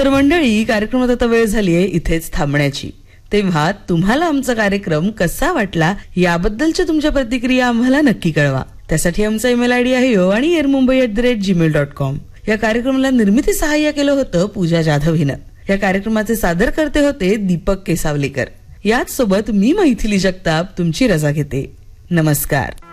तर मंडळी, कार्यक्रमात आता वेळ झालीये इथेच थांबण्याची. तेव्हा तुम्हाला आमचा कार्यक्रम कसा वाटला याबद्दलच्या तुमच्या प्रतिक्रिया आम्हाला नक्की कळवा. त्यासाठी आमचा ईमेल आयडी आहे yoanirmumbai@gmail.com. या कार्यक्रमाला निर्मिती सहाय्य केलं होतं पूजा जाधव हिनं. या कार्यक्रमाचे सादरकर्ते होते दीपक केसावलेकर. याच सोबत मी मैथिली जगताप तुमची रजा घेते. नमस्कार.